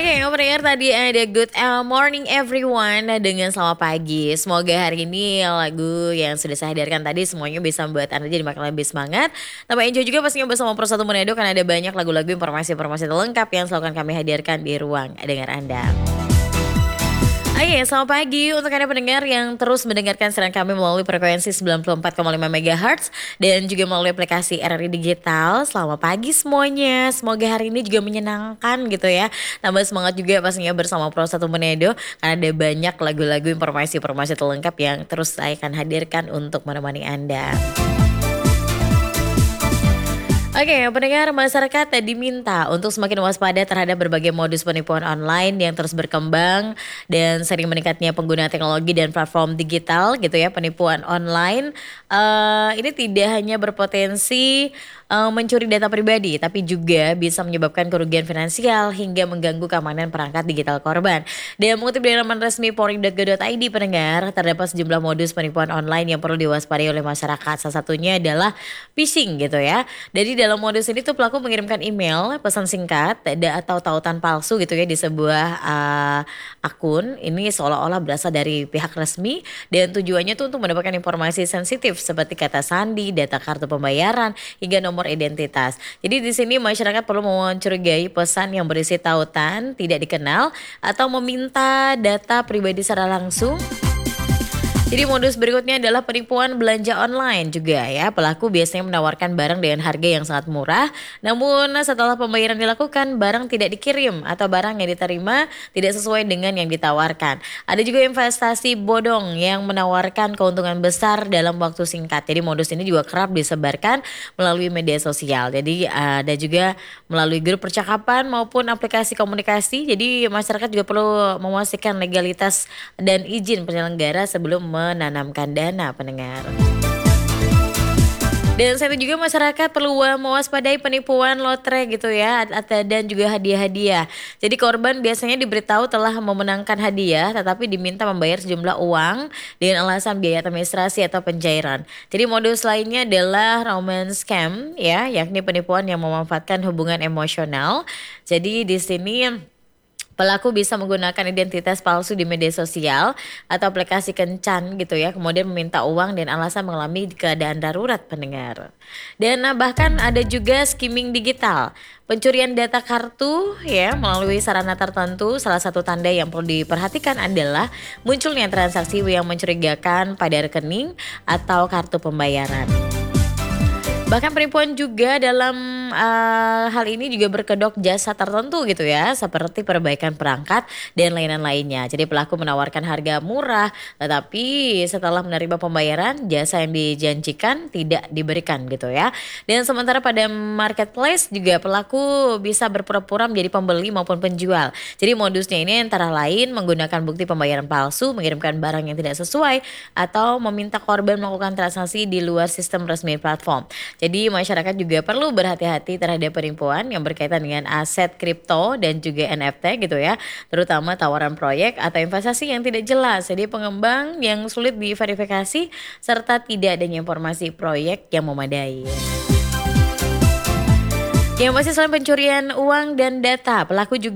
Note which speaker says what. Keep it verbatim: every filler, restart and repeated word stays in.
Speaker 1: Oke, yang pendengar tadi ada Good eee, Morning Everyone dengan Selamat Pagi. Semoga hari ini lagu yang sudah saya hadirkan tadi semuanya bisa membuat Anda jadi makin lebih semangat. Tambah enjoy juga pastinya bersama Pro satu Manado karena ada banyak lagu-lagu informasi-informasi terlengkap yang selalu akan kami hadirkan di ruang dengar Anda. Oke, selamat pagi untuk Anda pendengar yang terus mendengarkan siaran kami melalui frekuensi sembilan puluh empat koma lima megahertz dan juga melalui aplikasi R R I Digital. Selamat pagi semuanya, semoga hari ini juga menyenangkan gitu ya. Tambah semangat juga pastinya bersama Pro satu Manado karena ada banyak lagu-lagu informasi-informasi terlengkap yang terus saya akan hadirkan untuk menemani Anda. Oke, pendengar masyarakat diminta untuk semakin waspada terhadap berbagai modus penipuan online yang terus berkembang dan sering meningkatnya pengguna teknologi dan platform digital gitu ya, penipuan online. Eee, ini tidak hanya berpotensi, eee, mencuri data pribadi, tapi juga bisa menyebabkan kerugian finansial hingga mengganggu keamanan perangkat digital korban. Dan mengutip dari laman resmi polri titik go titik i d pendengar, terdapat sejumlah modus penipuan online yang perlu diwaspadai oleh masyarakat. Salah satunya adalah phishing gitu ya. Jadi dalam modus ini tuh pelaku mengirimkan email, pesan singkat, da atau tautan palsu gitu ya di sebuah, eee, akun. Ini seolah-olah berasal dari pihak resmi dan tujuannya tuh untuk mendapatkan informasi sensitif seperti kata sandi, data kartu pembayaran, hingga nomor identitas. Jadi di sini masyarakat perlu mencurigai pesan yang berisi tautan tidak dikenal atau meminta data pribadi secara langsung. Jadi modus berikutnya adalah penipuan belanja online juga ya. Pelaku biasanya menawarkan barang dengan harga yang sangat murah, namun setelah pembayaran dilakukan barang tidak dikirim atau barang yang diterima tidak sesuai dengan yang ditawarkan. Ada juga investasi bodong yang menawarkan keuntungan besar dalam waktu singkat. Jadi modus ini juga kerap disebarkan melalui media sosial. Jadi ada juga melalui grup percakapan maupun aplikasi komunikasi. Jadi masyarakat juga perlu memastikan legalitas dan izin penyelenggara sebelum menanamkan dana pendengar. Dan selain itu juga masyarakat perlu mewaspadai penipuan lotre gitu ya at dan juga hadiah-hadiah. Jadi korban biasanya diberitahu telah memenangkan hadiah tetapi diminta membayar sejumlah uang dengan alasan biaya administrasi atau pencairan. Jadi modus lainnya adalah romance scam ya, yakni penipuan yang memanfaatkan hubungan emosional. Jadi di sini pelaku bisa menggunakan identitas palsu di media sosial atau aplikasi kencan gitu ya, kemudian meminta uang dan alasan mengalami keadaan darurat pendengar. Dan nah, bahkan ada juga skimming digital, pencurian data kartu ya melalui sarana tertentu. Salah satu tanda yang perlu diperhatikan adalah munculnya transaksi yang mencurigakan pada rekening atau kartu pembayaran. Bahkan penipuan juga dalam uh, hal ini juga berkedok jasa tertentu gitu ya, seperti perbaikan perangkat dan layanan lainnya. Jadi pelaku menawarkan harga murah, tetapi setelah menerima pembayaran jasa yang dijanjikan tidak diberikan gitu ya. Dan sementara pada marketplace juga pelaku bisa berpura-pura menjadi pembeli maupun penjual. Jadi modusnya ini antara lain menggunakan bukti pembayaran palsu, mengirimkan barang yang tidak sesuai, atau meminta korban melakukan transaksi di luar sistem resmi platform. Jadi masyarakat juga perlu berhati-hati terhadap penipuan yang berkaitan dengan aset kripto dan juga N F T gitu ya, terutama tawaran proyek atau investasi yang tidak jelas. Jadi pengembang yang sulit diverifikasi serta tidak adanya informasi proyek yang memadai. Yang masih selain pencurian uang dan data, pelaku juga